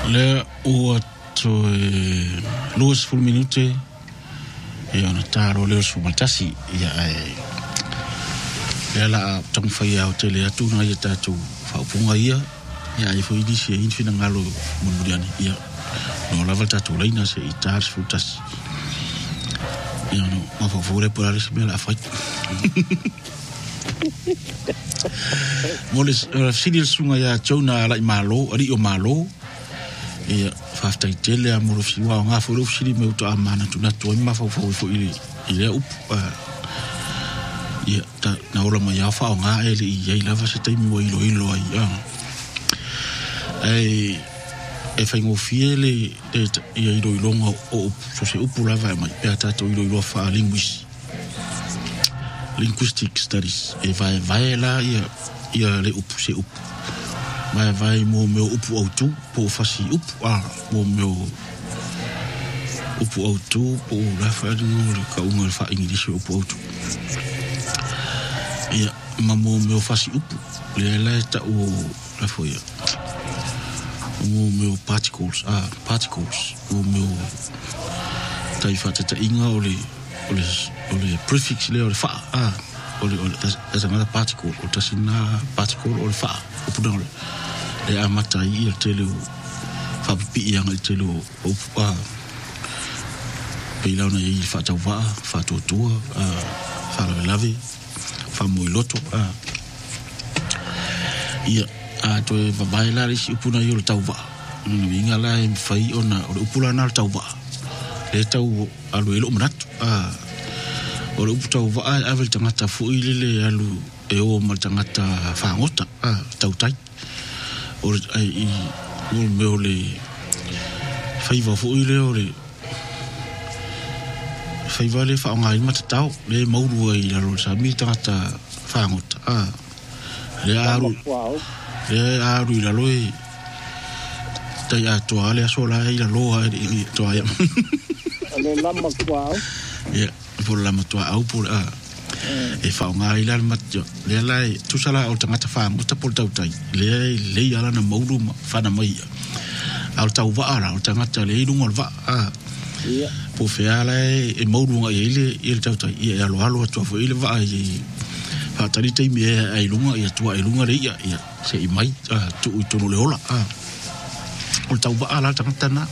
Le o to Luas full minute e ona taro le su matasi ya le la tong fai au tele atu na ia tatu fa punga ia ya I foi disi in fina ngalo mundiani ia no la volta tu leina se itar futas ia no ma favore por ali se la fai moles sidil sunga ya chona la malo ari o malo ia fafta tele amoro fiwa nga fo sidi me to amana tu na to ma fo ile up ia ta na ola ma ya fa nga ele ia la va se tai mo ilo ia e fa ngo fiele ia ilo ngo o so se upula va mai pe ta to ilo fa linguistic studies e vai la ia le up se up vai mo meu upu autu po fasi up mo meu upu autu po la fa de ka un fa english upu autu ia mo meu fasi up le la ta o la foia mo meu particles mo meu tai fa ta inga ole prefix le ole fa ole that's another particle o tasina particle ole fa upu dole le amata I tele fa pi yang tele o pela na I fa tava fa totua fa lave fa moiloto ia to va baila ri upuna yo tava inga la fai ona o upula na tava le tau alu elo manat o upu tava avel tangata fu ile alu e o mal tangata fa ngota tau tai o ai o meu le faiva fo ile o le faiva le fa ngai mata tau le mauru ai la ro sa mi tata fa ngot le aru la loi tai a to ale so la ila lo ai to ai le lama kwao ya por la matua au por e fa ngai la matjo le lai tu sala o tangata fa nguta por tau tai le ala na mauru fa na mai al tau va ala o tangata le dungo va ia po fe ala e mauru ngai ile tau tai ia alo to fo ile va ai fa tari tai me ai lunga ia tua ai lunga le ia se I mai tu no le ola o tau va ala tangata na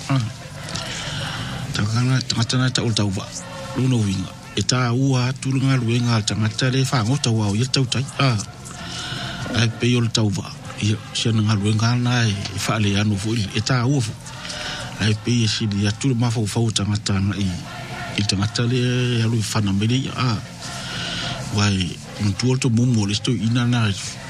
tangata na ta o tau va luno winga eta ua tulunga luenga tangata le fa ngota wa ia tau tai ai pe yo tau va ia sena luenga na e fa le anu fo eta ua fo ai pe si dia tu ma fo tangata na I tangata le alu fa na meli wai ntu to mumo le sto ina na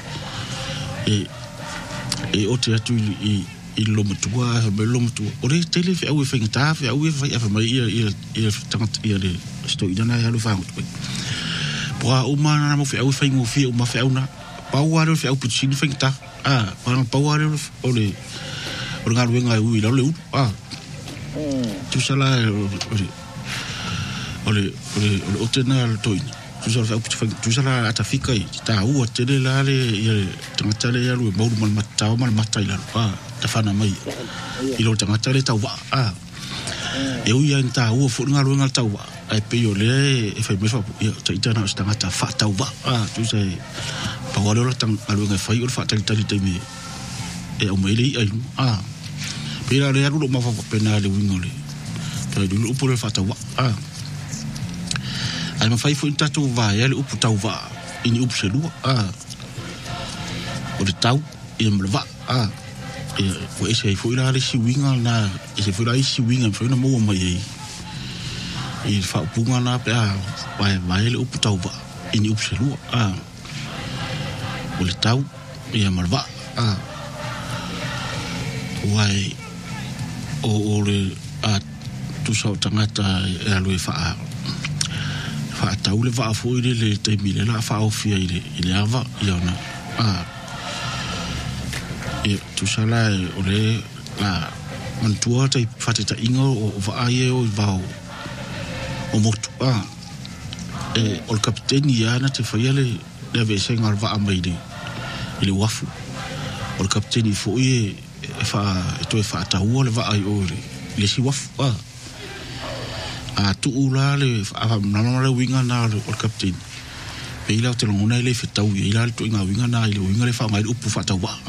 e o te atu I lo matua me lo matua o le tele fe au fe ngata fe au fe fa mai ia tangata ia le sto ina ya lo fa ngot poa o mana mo fe au fe ngo fi o ma fe una paua le fe au putin fe ngata pa paua le o le ngalo nga u ila le tu sala o tena to tu sala atafika ta u tele la le tangata le ya lo mo mal matao mal matai la ta fana mai ilo tangata le tau va e u ia nta u fo ngalo nga tau va ai pe yo le e fa me fa ta itana tangata fa tau va tu sai pa wala lo tang alo nga fa yo fa ta me e o mele ai pe la le alo ma fa pena le wingole ta dulu po le fa tau va ai ma fai fo tatu va ya le upu tau va ini upu se lua o le tau e me va ko ese foi la si winga na ese foi la si winga foi na mo mai e fa punga na pe vai le upu tau va ini upu se lua o le tau e me va wai o le tu sa tangata e alo fa tau le va foi le te mile la fa o fia ile ava iona e tu sala o le la mantua te fate ta ingo o va ai o va o motu e o kapiteni ana te faiale le ve senga va mai ile wafu o kapiteni foi e fa ta ua le va ai o le si waf a tu ula le a na le winga na le captain pe ila te longona ile fetau ila to inga winga na ile winga le fa mai upu fa ta wa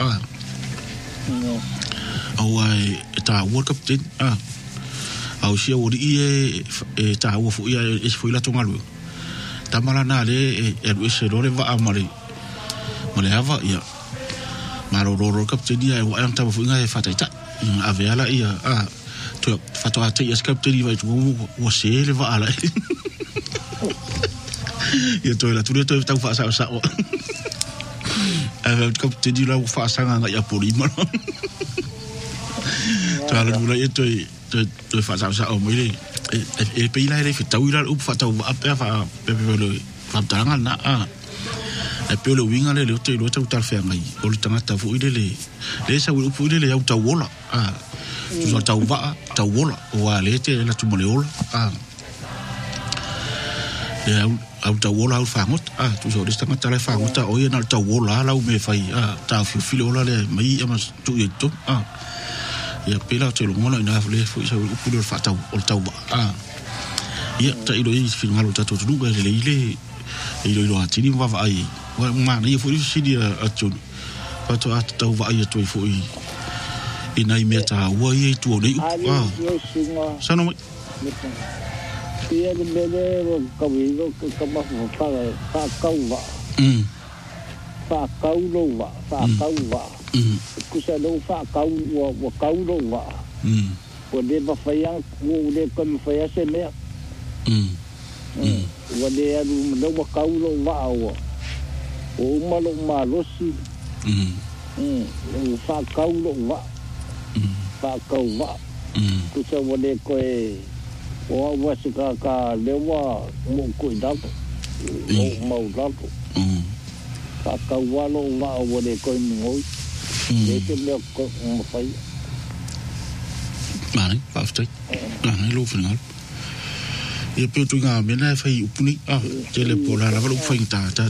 au ai ta world captain au sia o e ta o fu ia e foi la tonga lu tamala na le e se lo le va amari male ava ia maro ro captain ia o am ta fu inga e fa ta ave ala ia to fa to ate ia captain ia tu o se le va ala ia to la tu le to ta fa sa ave captain ia la fa sa nga ia polima to ala lu ia to fa sa o mire e pe ila le fitau ila u fa tau a pe fa pe le fa tanga na e pe le winga le te lo tau tal fe ngai o le tanga ta fu ile le sa u fu ile le au tau wola tu tau va tau wola o ale te la tu mole ola le au tau wola au fa ngot tu so le tanga ta le fa ngot o ia na tau wola la u me fai ta fi filo ola le mai ama tu ye to ia pela te lo ngona ina le foi sa u pulo fa tau o tau ba ia ta ilo i fi ngalo ta to tu ga le ilo atini va va ai wa ma ni foi si dia atu pa to at tau va ai to foi ina i meta wa i tu nei sa no ia le mele ka vi ka ma fa kau va fa kau lo va fa kau va kusa lo fa kau wa kau lo wa o le va fa ya o le comme fa ya se me o le alu lo wa kau lo wa o ma lo si o fa kau lo wa fa kau wa kusa o le ko e o wa se ka le wa mo ko da mo da fa kau wa lo wa o le ko mo Deze milk om fai. Mane, pafte. Lo final. E pe tu nga mena fai upuni. Tele pola la va lo fai ta